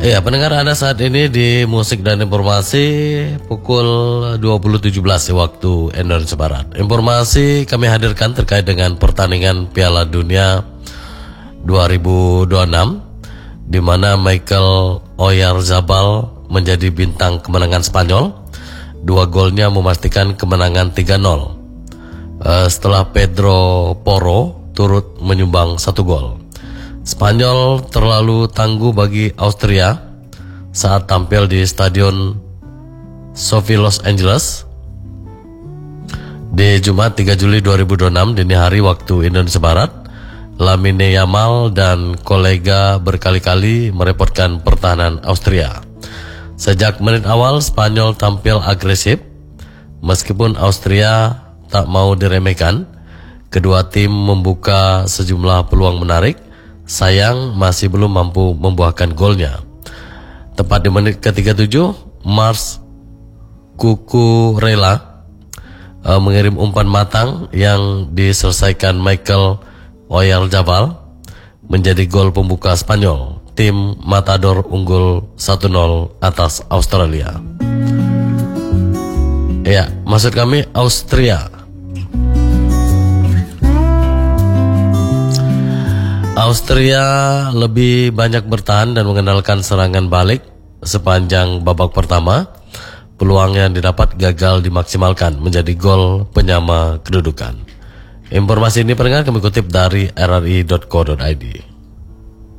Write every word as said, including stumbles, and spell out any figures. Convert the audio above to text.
Iya, pendengar Anda saat ini di Musik dan Informasi pukul dua puluh tujuh belas waktu Indonesia Barat. Informasi kami hadirkan terkait dengan pertandingan Piala Dunia dua ribu dua puluh enam di mana Michael Oyarzabal menjadi bintang kemenangan Spanyol. Dua golnya memastikan kemenangan tiga nol. Uh, setelah Pedro Porro turut menyumbang satu gol. Spanyol terlalu tangguh bagi Austria saat tampil di Stadion Sophie Los Angeles di Jumat tiga Juli dua ribu dua puluh enam dini hari waktu Indonesia Barat. Lamine Yamal dan kolega berkali-kali merepotkan pertahanan Austria. Sejak menit awal Spanyol tampil agresif, meskipun Austria tak mau diremehkan. Kedua tim membuka sejumlah peluang menarik. Sayang masih belum mampu membuahkan golnya. Tepat di menit ke tiga puluh tujuh, Mars Cucurella uh, mengirim umpan matang yang diselesaikan Michael Oyarzabal menjadi gol pembuka Spanyol. Tim Matador unggul satu nol atas Australia. Ya, maksud kami Austria. Austria lebih banyak bertahan dan mengandalkan serangan balik sepanjang babak pertama. Peluang yang didapat gagal dimaksimalkan menjadi gol penyama kedudukan. Informasi ini pendengar kami kutip dari r r i dot co dot i d.